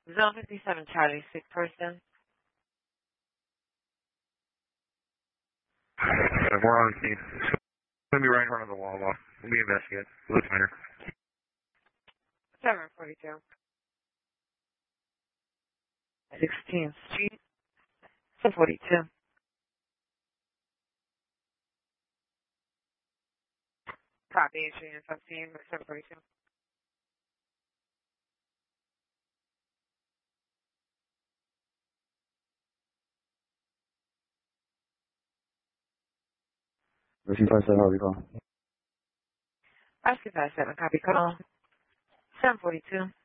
Zone 57, Charlie, sick person. We're on scene. It's going to be right in front of the wall. Let me investigate. Let's find her. 742. 16th Street, 742. Copy, entry and 15, 742. Listen, 57, how we call? Oscar 57, copy call. 742.